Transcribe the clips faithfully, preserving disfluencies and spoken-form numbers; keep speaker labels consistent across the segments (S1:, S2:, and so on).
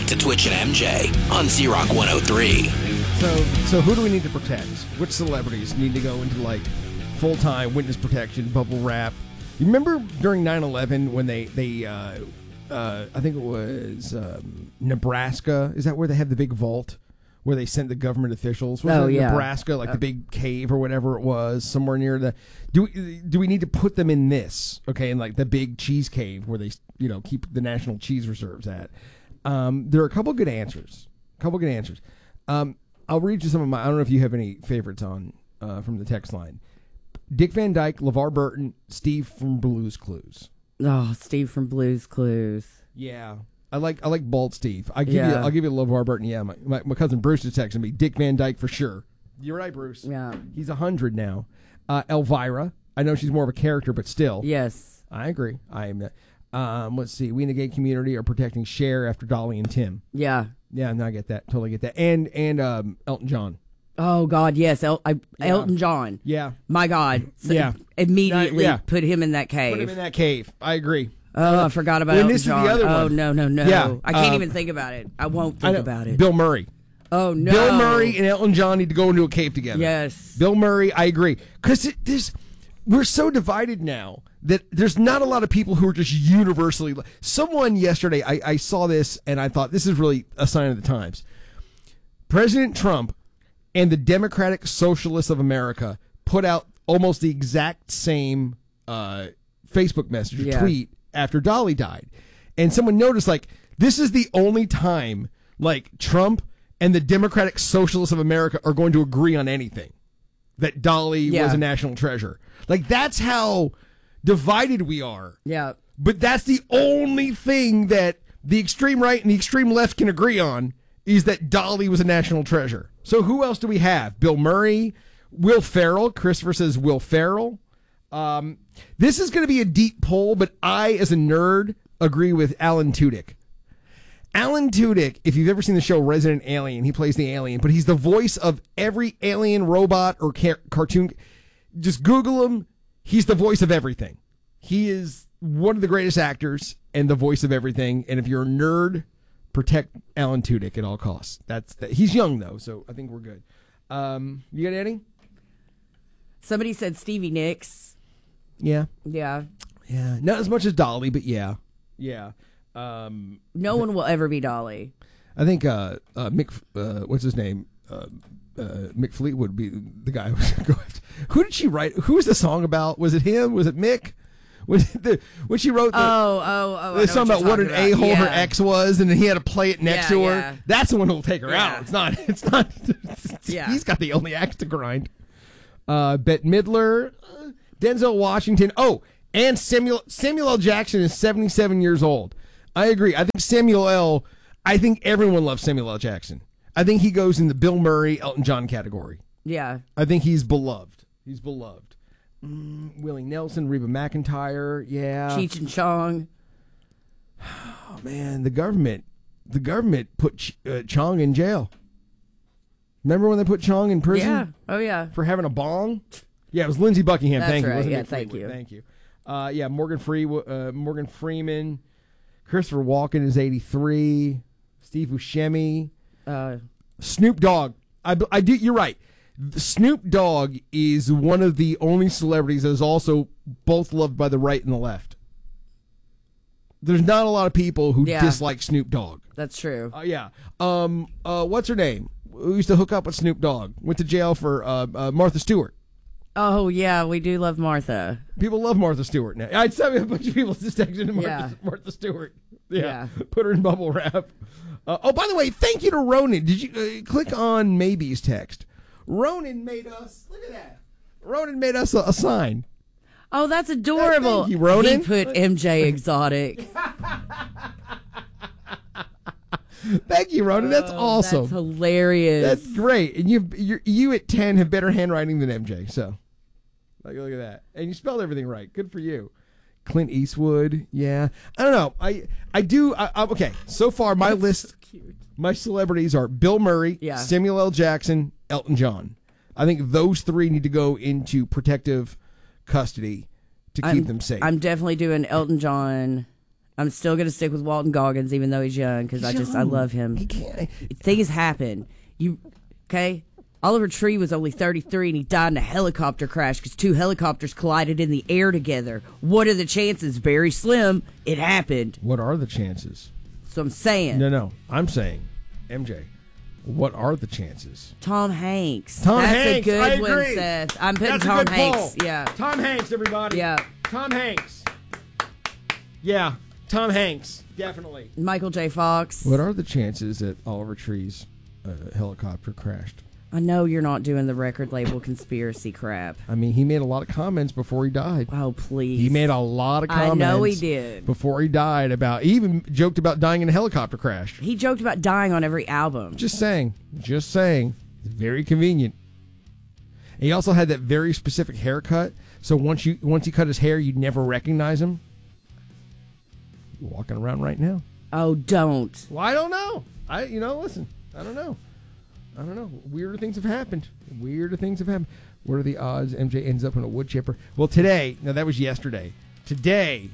S1: back to Twitch and M J on Z-Rock one oh three.
S2: So, so who do we need to protect? Which celebrities need to go into, like, full-time witness protection, bubble wrap? You remember during nine eleven when they, they uh, uh, I think it was um, Nebraska? Is that where they have the big vault where they sent the government officials? Was
S3: oh,
S2: it
S3: yeah.
S2: Nebraska, like
S3: uh,
S2: the big cave or whatever it was, somewhere near the... Do we, do we need to put them in this, okay, in, like, the big cheese cave where they, you know, keep the national cheese reserves at? Um, there are a couple good answers. A couple good answers. Um, I'll read you some of my... I don't know if you have any favorites on uh, from the text line. Dick Van Dyke, LeVar Burton, Steve from Blue's Clues.
S3: Oh, Steve from Blue's Clues.
S2: Yeah, I like I like Bald Steve. I give
S3: Yeah.
S2: you I'll give you LeVar Burton. Yeah, my, my my cousin Bruce is texting me. Dick Van Dyke for sure. You're right, Bruce.
S3: Yeah,
S2: he's a hundred now. Uh, Elvira. I know she's more of a character, but still.
S3: Yes,
S2: I agree. I am. Um, let's see. We in the gay community are protecting Cher after Dolly and Tim.
S3: Yeah,
S2: yeah. No, I get that. Totally get that. And and um, Elton John.
S3: Oh, God, yes. El- I,
S2: Yeah.
S3: Elton John.
S2: Yeah.
S3: My God. So
S2: Yeah.
S3: Immediately
S2: Uh, yeah.
S3: put him in that cave.
S2: Put him in that cave. I agree.
S3: Oh, I forgot about
S2: And
S3: Elton
S2: this is the
S3: John.
S2: other
S3: Oh,
S2: one.
S3: no, no, no.
S2: Yeah,
S3: I can't
S2: um,
S3: even think about it. I won't
S2: I
S3: think
S2: know.
S3: about it.
S2: Bill Murray.
S3: Oh, no.
S2: Bill Murray and Elton John need to go into a cave together.
S3: Yes.
S2: Bill Murray, I agree. Because this, we're so divided now that there's not a lot of people who are just universally... Someone yesterday, I, I saw this, and I thought, this is really a sign of the times. President Trump and the Democratic Socialists of America put out almost the exact same uh, Facebook message or
S3: Yeah.
S2: tweet after Dolly died. And someone noticed, like, this is the only time, like, Trump and the Democratic Socialists of America are going to agree on anything. That Dolly
S3: Yeah.
S2: was a national treasure. Like, that's how divided we are.
S3: Yeah.
S2: But that's the only thing that the extreme right and the extreme left can agree on is that Dolly was a national treasure. So who else do we have? Bill Murray, Will Ferrell. Christopher says Will Ferrell. Um, this is going to be a deep poll, but I, as a nerd, agree with Alan Tudyk. Alan Tudyk, if you've ever seen the show Resident Alien, he plays the alien, but he's the voice of every alien robot or car- cartoon. Just Google him. He's the voice of everything. He is one of the greatest actors and the voice of everything. And if you're a nerd, protect Alan Tudyk at all costs. That's that. He's young though, so I think we're good. Um, you got any?
S3: Somebody said Stevie Nicks.
S2: Yeah,
S3: Yeah.
S2: yeah. Not as much as Dolly, but yeah, yeah. Um,
S3: No one will ever be Dolly.
S2: I think uh, uh, Mick. Uh, what's his name? Uh, uh, Mick Fleetwood would be the guy. Who, would go after. Who did she write? Who was the song about? Was it him? Was it Mick? Was it the when she wrote the?
S3: Oh, oh, oh.
S2: There's something about what an a hole her ex was, and then he had to play it next
S3: Yeah,
S2: to her.
S3: yeah.
S2: That's the one who'll take her
S3: Yeah.
S2: out. It's not. It's not.
S3: Yeah.
S2: He's got the only axe to grind. Uh, Bette Midler, uh, Denzel Washington. Oh, and Samuel Samuel L. Jackson is seventy-seven years old. I agree. I think Samuel L. I think everyone loves Samuel L. Jackson. I think he goes in the Bill Murray, Elton John category.
S3: Yeah.
S2: I think he's beloved. He's beloved. Mm, Willie Nelson, Reba McEntire, yeah.
S3: Cheech and Chong.
S2: Oh man, the government, the government put Ch- uh, Chong in jail. Remember when they put Chong in prison?
S3: Yeah. Oh, yeah.
S2: For having a bong? Yeah, it was Lindsey Buckingham.
S3: That's
S2: thank you.
S3: right.
S2: Wasn't
S3: Yeah,
S2: Mick
S3: thank
S2: Fleetwood.
S3: you.
S2: Thank you. Uh, yeah, Morgan Free, uh, Morgan Freeman, Christopher Walken is eighty-three. Steve Buscemi,
S3: Uh,
S2: Snoop Dogg. I, I do. You're right. Snoop Dogg is one of the only celebrities that is also both loved by the right and the left. There's not a lot of people who
S3: Yeah.
S2: dislike Snoop Dogg.
S3: that's true.
S2: Uh, yeah. Um. Uh. What's her name? Who used to hook up with Snoop Dogg? Went to jail for uh, uh Martha Stewart.
S3: Oh, yeah. We do love Martha.
S2: People love Martha Stewart now. I'd say a bunch of people just texted Martha,
S3: Yeah.
S2: Martha Stewart. Yeah.
S3: Yeah.
S2: Put her in bubble wrap. Uh, oh, by the way, thank you to Ronan. Did you uh, click on Maybe's text? Ronan made us. Look at that. Ronan made us a, a sign.
S3: Oh, that's adorable.
S2: Thank you, Ronan.
S3: He put M J Exotic.
S2: Thank you, Ronan. That's
S3: Oh,
S2: awesome.
S3: That's hilarious.
S2: That's great. And you, you, you at ten have better handwriting than M J. So, like, look at that. And you spelled everything right. Good for you. Clint Eastwood. Yeah. I don't know. I, I do. I, I, okay. So far, my
S3: That's
S2: list,
S3: so cute.
S2: my celebrities are Bill Murray,
S3: Yeah.
S2: Samuel L. Jackson, Elton John. I think those three need to go into protective custody to keep
S3: I'm,
S2: them safe.
S3: I'm definitely doing Elton John, I'm still going to stick with Walton Goggins, even though he's young, because I just, I love him.
S2: He can't.
S3: Things happen. You, okay? Oliver Tree was only thirty-three, and he died in a helicopter crash because two helicopters collided in the air together. What are the chances? Very slim. It happened.
S2: What are the chances?
S3: So I'm saying.
S2: No, no. I'm saying, M J, what are the chances?
S3: Tom Hanks.
S2: Tom
S3: That's
S2: Hanks.
S3: a good
S2: I agree.
S3: one, Seth. I'm putting
S2: That's a
S3: Tom
S2: good
S3: Hanks.
S2: poll.
S3: Yeah.
S2: Tom Hanks, everybody.
S3: Yeah.
S2: Tom Hanks. Yeah, Tom Hanks. Definitely.
S3: Michael J. Fox.
S2: What are the chances that Oliver Tree's uh, helicopter crashed?
S3: I know you're not doing the record label conspiracy crap.
S2: I mean, he made a lot of comments before he died.
S3: Oh, please.
S2: He made a lot of
S3: I
S2: comments.
S3: know he did.
S2: Before he died about, he even joked about dying in a helicopter crash.
S3: He joked about dying on every album.
S2: Just saying. Just saying. It's very convenient. And he also had that very specific haircut. So once you once he cut his hair, you'd never recognize him. You're walking around right now.
S3: Oh, don't.
S2: Well, I don't know. I, you know, listen. I don't know. I don't know. Weirder things have happened. Weirder things have happened. What are the odds M J ends up in a wood chipper? Well, today, no, that was yesterday. Today,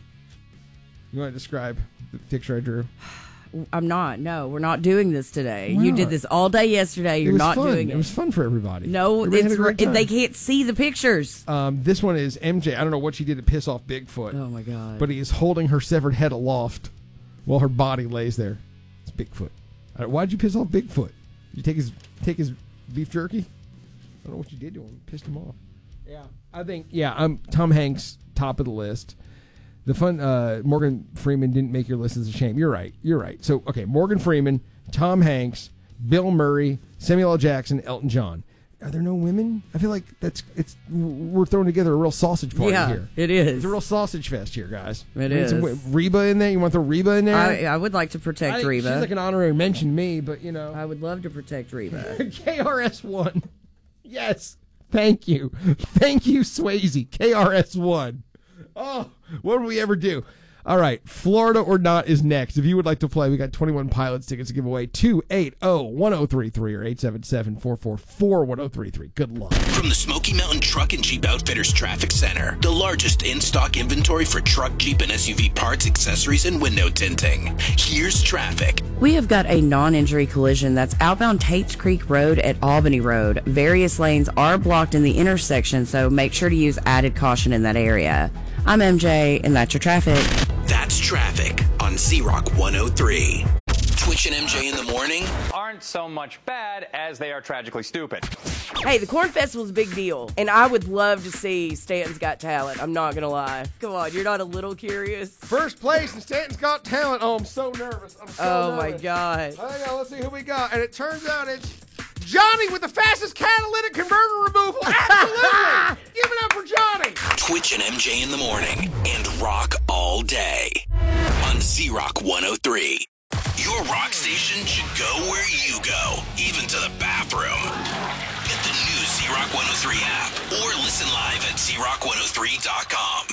S2: you want to describe the picture I drew?
S3: I'm not. No, we're not doing this today.
S2: Why
S3: You
S2: not?
S3: did this all day yesterday.
S2: It
S3: You're
S2: was
S3: not
S2: fun.
S3: doing it.
S2: It was fun for everybody.
S3: No,
S2: Everybody had
S3: it's
S2: a great
S3: re-
S2: time.
S3: they can't see the pictures.
S2: Um, this one is M J. I don't know what she did to piss off Bigfoot.
S3: Oh, my God.
S2: But he is holding her severed head aloft while her body lays there. It's Bigfoot. All right, why'd you piss off Bigfoot? You take his take his beef jerky? I don't know what you did to him. You pissed him off. Yeah, I think. Yeah, I'm Tom Hanks, top of the list. The fun. Uh, Morgan Freeman didn't make your list as a shame. You're right. You're right. So okay, Morgan Freeman, Tom Hanks, Bill Murray, Samuel L. Jackson, Elton John. Are there no women? I feel like that's it's. We're throwing together a real sausage party
S3: yeah,
S2: here.
S3: it is.
S2: It's a real sausage fest here, guys.
S3: It
S2: I mean,
S3: is.
S2: some- Reba in there. You want the Reba in there?
S3: I, I would like to protect
S2: I-
S3: Reba.
S2: She's like an honorary mention to me, but you know.
S3: I would love to protect Reba.
S2: K R S One. Yes. Thank you. Thank you, Swayze. K R S One. Oh, what did we ever do? All right, Florida or Not is next. If you would like to play, we got twenty-one Pilots tickets to give away. two eight zero, one zero three three or eight seven seven, four four four, one zero three three. Good luck.
S1: From the Smoky Mountain Truck and Jeep Outfitters Traffic Center, the largest in-stock inventory for truck, Jeep, and S U V parts, accessories, and window tinting. Here's traffic.
S3: We have got a non-injury collision that's outbound Tates Creek Road at Albany Road. Various lanes are blocked in the intersection, so make sure to use added caution in that area. I'm M J, and that's your traffic.
S1: That's traffic on Z-Rock one oh three. Twitch and M J in the morning.
S4: Aren't so much bad as they are tragically stupid.
S3: Hey, the Corn Festival's a big deal, and I would love to see Stanton's Got Talent. I'm not going to lie. Come on, you're not a little curious?
S2: First place in Stanton's Got Talent. Oh, I'm so nervous. I'm so
S3: Oh,
S2: nervous.
S3: my God.
S2: Hang on, let's see who we got. And it turns out it's Johnny with the fastest catalytic converter removal. Absolutely. Give it up for Johnny.
S1: Twitch and M J in the morning and rock all day on Z-Rock one oh three. Your rock station should go where you go, even to the bathroom. Get the new Z-Rock one oh three app or listen live at Z rock one oh three dot com.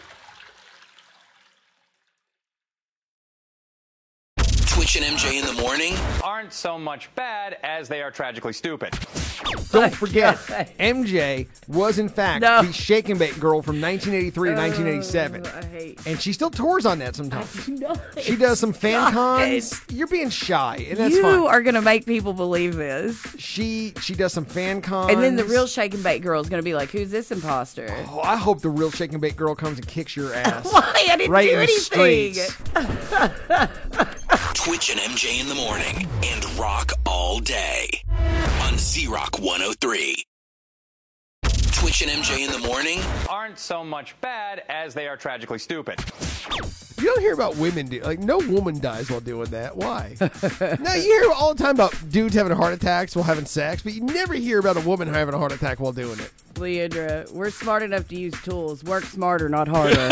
S1: Twitch and M J in the morning.
S4: Aren't so much bad as they are tragically stupid.
S2: Don't forget, M J was in fact
S3: No.
S2: the Shake and Bake girl from nineteen eighty-three to nineteen eighty-seven.
S3: I hate
S2: And she still tours on that sometimes.
S3: No,
S2: She does some fan
S3: stop
S2: cons.
S3: it.
S2: You're being shy, and that's
S3: You
S2: fine.
S3: are going to make people believe this.
S2: She she does some fan cons.
S3: And then the real Shake and Bake girl is going to be like, who's this imposter?
S2: Oh, I hope the real Shake and Bake girl comes and kicks your ass.
S3: Why? I didn't
S2: right
S3: do
S2: in the
S3: anything.
S2: streets.
S1: Twitch and M J in the morning and rock all day on Z-Rock one oh three. Twitch and M J in the morning.
S4: Aren't so much bad as they are tragically stupid.
S2: You don't hear about women do like no woman dies while doing that. Why? No, you hear all the time about dudes having heart attacks while having sex, but you never hear about a woman having a heart attack while doing it.
S3: Leandra, we're smart enough to use tools. Work smarter, not harder.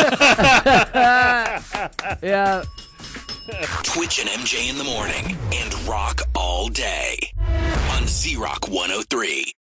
S3: Yeah.
S1: Twitch and M J in the morning and rock all day on Z-Rock one oh three.